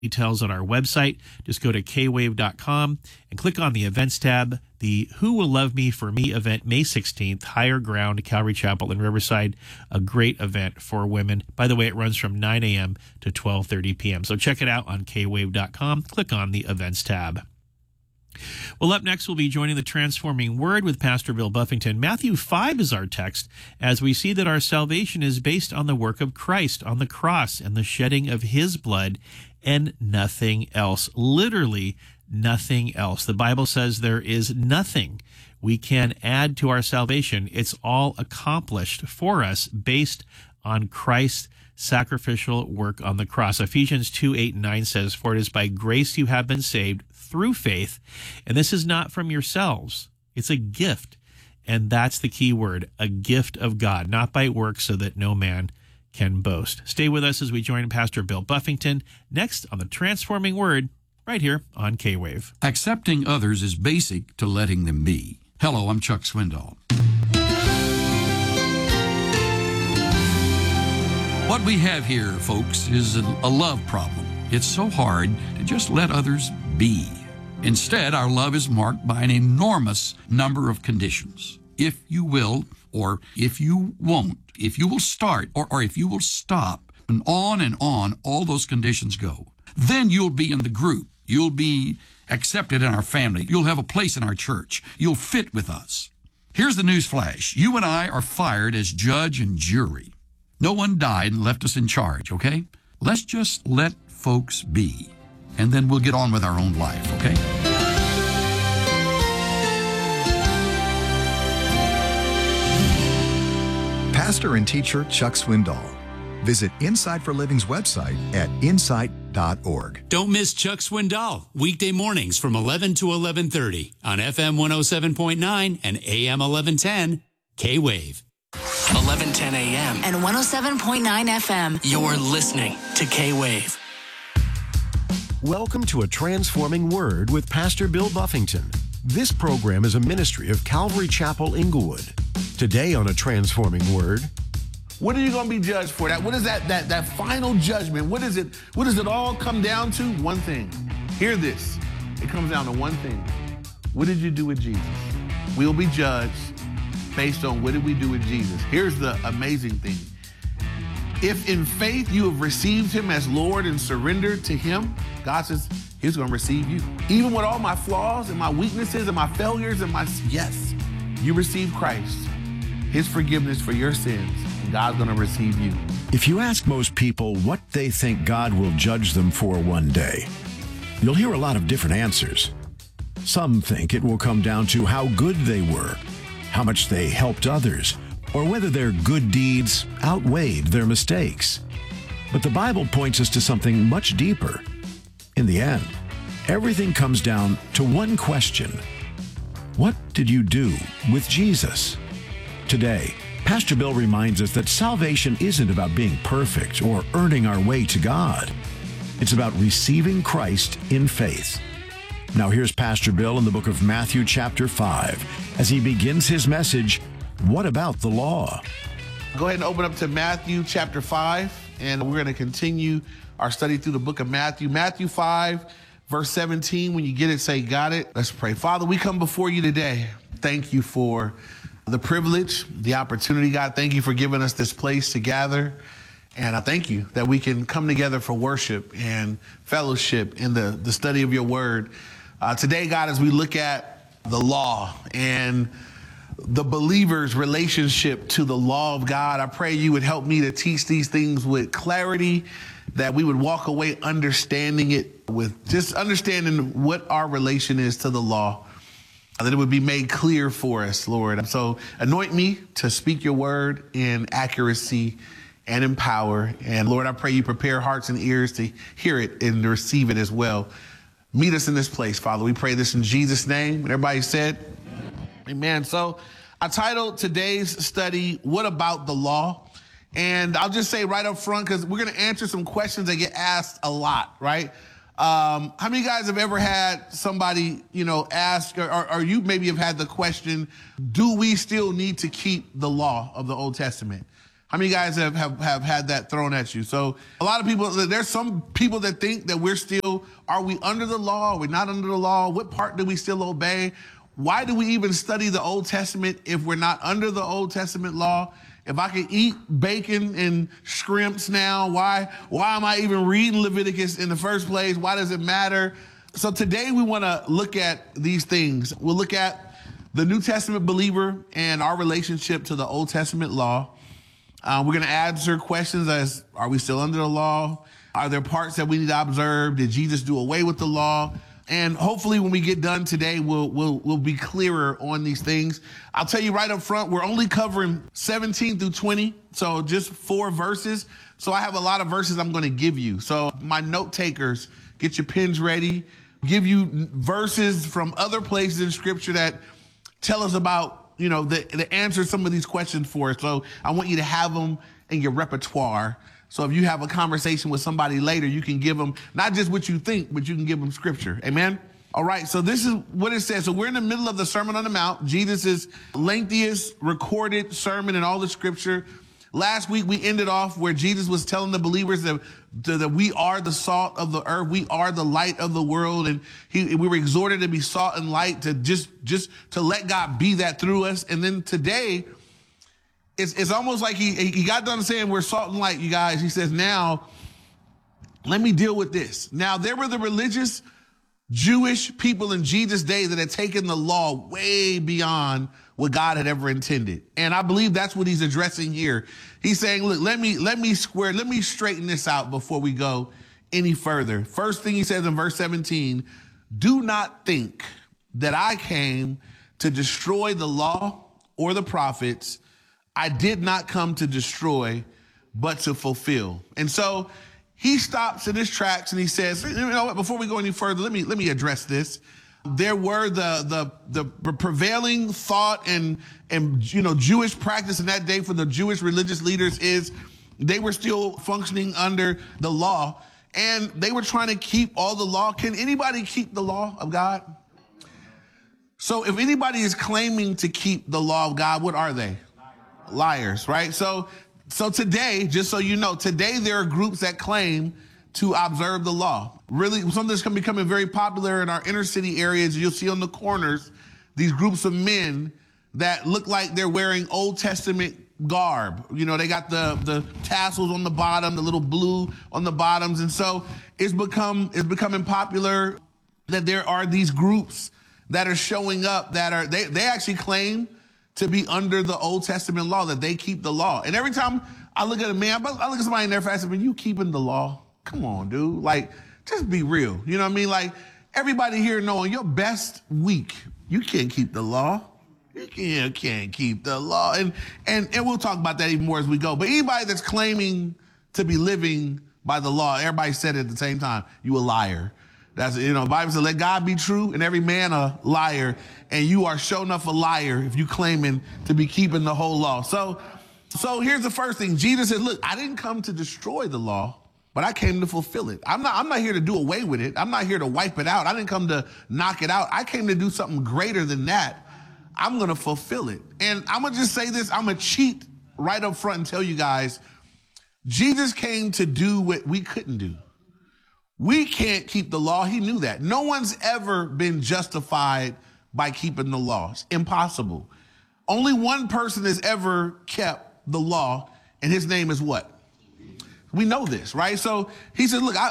details on our website. Just go to kwave.com and click on the events tab. The Who Will Love Me for Me event, May 16th, Higher Ground, Calvary Chapel in Riverside. A great event for women. By the way, it runs from 9 a.m. to 12:30 p.m. So check it out on kwave.com. Click on the events tab. Well, up next, we'll be joining the Transforming Word with Pastor Bill Buffington. Matthew 5 is our text, as we see that our salvation is based on the work of Christ on the cross and the shedding of his blood and nothing else. Literally nothing else. The Bible says there is nothing we can add to our salvation. It's all accomplished for us based on Christ's sacrificial work on the cross. Ephesians 2:8-9 says, "For it is by grace you have been saved through faith, and this is not from yourselves. It's a gift." And that's the key word, a gift of God, not by works, so that no man can boast. Stay with us as we join Pastor Bill Buffington next on the Transforming Word, right here on K-Wave. Accepting others is basic to letting them be. Hello, I'm Chuck Swindoll. What we have here, folks, is a love problem. It's so hard to just let others be. Instead, our love is marked by an enormous number of conditions. If you will, or if you won't, if you will start, or if you will stop, and on, all those conditions go. Then you'll be in the group. You'll be accepted in our family. You'll have a place in our church. You'll fit with us. Here's the news flash. You and I are fired as judge and jury. No one died and left us in charge, okay? Let's just let folks be, and then we'll get on with our own life, okay? Pastor and teacher Chuck Swindoll. Visit Insight for Living's website at insight.org. Don't miss Chuck Swindoll, weekday mornings from 11 to 11:30 on FM 107.9 and AM 1110, K-Wave. 1110 AM and 107.9 FM. You're listening to K-Wave. Welcome to A Transforming Word with Pastor Bill Buffington. This program is a ministry of Calvary Chapel, Inglewood. Today on A Transforming Word. What are you going to be judged for? What is that final judgment? What is it? What does it all come down to? One thing. Hear this. It comes down to one thing. What did you do with Jesus? We'll be judged based on what did we do with Jesus. Here's the amazing thing. If in faith you have received him as Lord and surrendered to him, God says he's going to receive you. Even with all my flaws and my weaknesses and my failures and yes, you receive Christ, his forgiveness for your sins, and God's going to receive you. If you ask most people what they think God will judge them for one day, you'll hear a lot of different answers. Some think it will come down to how good they were, how much they helped others, or whether their good deeds outweighed their mistakes. But the Bible points us to something much deeper. In the end, everything comes down to one question. What did you do with Jesus? Today, Pastor Bill reminds us that salvation isn't about being perfect or earning our way to God. It's about receiving Christ in faith. Now here's Pastor Bill in the book of Matthew chapter 5 as he begins his message, What About the Law? Go ahead and open up to Matthew chapter 5, and we're going to continue our study through the book of Matthew. Matthew 5, verse 17. When you get it, say, got it. Let's pray. Father, we come before you today. Thank you for the privilege, the opportunity, God. Thank you for giving us this place to gather. And I thank you that we can come together for worship and fellowship in the study of your word. Today, God, as we look at the law and the believer's relationship to the law of God, I pray you would help me to teach these things with clarity, that we would walk away understanding it with just understanding what our relation is to the law, that it would be made clear for us, Lord. So anoint me to speak your word in accuracy and in power. And Lord, I pray you prepare hearts and ears to hear it and to receive it as well. Meet us in this place, Father. We pray this in Jesus' name. Everybody said, amen. So I titled today's study, What About the Law? And I'll just say right up front, because we're going to answer some questions that get asked a lot, right? How many of you guys have ever had somebody, ask, or you maybe have had the question, do we still need to keep the law of the Old Testament? How many guys have had that thrown at you? So a lot of people, there's some people that think that are we under the law? Are we not under the law? What part do we still obey? Why do we even study the Old Testament if we're not under the Old Testament law? If I can eat bacon and shrimps now, why am I even reading Leviticus in the first place? Why does it matter? So today we want to look at these things. We'll look at the New Testament believer and our relationship to the Old Testament law. We're going to answer questions as, are we still under the law? Are there parts that we need to observe? Did Jesus do away with the law? And hopefully when we get done today, we'll be clearer on these things. I'll tell you right up front, we're only covering 17 through 20. So just 4 verses. So I have a lot of verses I'm going to give you. So my note takers, get your pens ready. Give you verses from other places in scripture that tell us about, the answer to some of these questions for us. So I want you to have them in your repertoire. So if you have a conversation with somebody later, you can give them not just what you think, but you can give them scripture. Amen. All right. So this is what it says. So we're in the middle of the Sermon on the Mount, Jesus' lengthiest recorded sermon in all the scripture. Last week, we ended off where Jesus was telling the believers that we are the salt of the earth. We are the light of the world. And we were exhorted to be salt and light, to just to let God be that through us. And then today, it's almost like he got done saying we're salt and light, you guys. He says, now, let me deal with this. Now, there were the religious Jewish people in Jesus' day that had taken the law way beyond what God had ever intended. And I believe that's what he's addressing here. He's saying, look, let me straighten this out before we go any further. First thing he says in verse 17, do not think that I came to destroy the law or the prophets. I did not come to destroy, but to fulfill. And so he stops in his tracks and he says, you know what, before we go any further, let me address this. There were the prevailing thought and Jewish practice in that day for the Jewish religious leaders is they were still functioning under the law and they were trying to keep all the law. Can anybody keep the law of God? So if anybody is claiming to keep the law of God, what are they? Liars, right? So today, just so you know, today there are groups that claim to observe the law. Really, something that's becoming very popular in our inner city areas. You'll see on the corners these groups of men that look like they're wearing Old Testament garb. They got the tassels on the bottom, the little blue on the bottoms. And so it's becoming popular that there are these groups that are showing up that are, they actually claim to be under the Old Testament law, that they keep the law. And every time I look at a man, I look at somebody in their face, and you keeping the law? Come on, dude. Like, just be real. You know what I mean? Like, everybody here knowing your best week, you can't keep the law. You can't keep the law. And we'll talk about that even more as we go. But anybody that's claiming to be living by the law, everybody said it at the same time, you a liar. That's, the Bible says, let God be true and every man a liar. And you are sure enough a liar if you claiming to be keeping the whole law. So here's the first thing. Jesus said, look, I didn't come to destroy the law, but I came to fulfill it. I'm not here to do away with it. I'm not here to wipe it out. I didn't come to knock it out. I came to do something greater than that. I'm going to fulfill it. And I'm going to just say this. I'm going to cheat right up front and tell you guys, Jesus came to do what we couldn't do. We can't keep the law. He knew that. No one's ever been justified by keeping the laws. Impossible. Only one person has ever kept the law, and his name is what? We know this, right? So he said, look,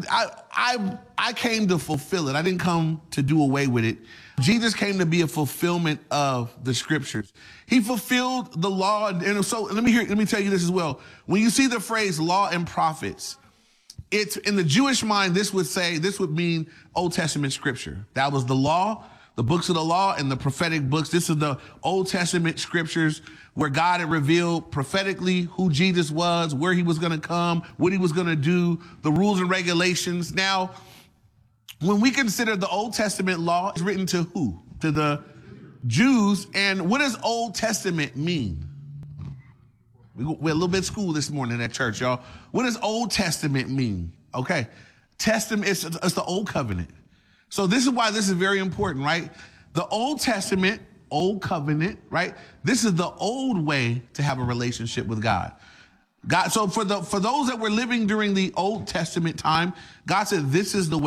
I came to fulfill it. I didn't come to do away with it. Jesus came to be a fulfillment of the scriptures. He fulfilled the law. And so let me tell you this as well. When you see the phrase law and prophets, it's in the Jewish mind, this would mean Old Testament scripture. That was the law, the books of the law and the prophetic books. This is the Old Testament scriptures where God had revealed prophetically who Jesus was, where he was going to come, what he was going to do, the rules and regulations. Now, when we consider the Old Testament law, it's written to who? To the Jews. And what does Old Testament mean? We're a little bit of school this morning at church, y'all. What does Old Testament mean? Okay. Testament, it's the Old Covenant. So this is why this is very important, right? The Old Testament old covenant, right? This is the old way to have a relationship with God. So for those that were living during the Old Testament time, God said, this is the way.